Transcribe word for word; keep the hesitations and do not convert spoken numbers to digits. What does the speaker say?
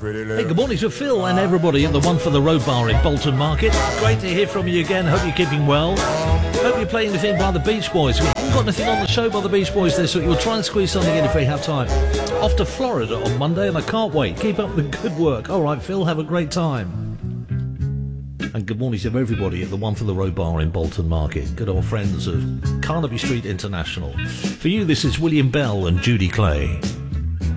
Hey, good morning to Phil and everybody at the One for the Road Bar in Bolton Market. Great to hear from you again. Hope you're keeping well. Hope you're playing anything by the Beach Boys. We haven't got anything on the show by the Beach Boys this week. We'll try and squeeze something in if we have time. Off to Florida on Monday, and I can't wait. Keep up the good work. All right, Phil, have a great time. And good morning to everybody at the One for the Road Bar in Bolton Market. Good old friends of Carnaby Street International. For you, this is William Bell and Judy Clay.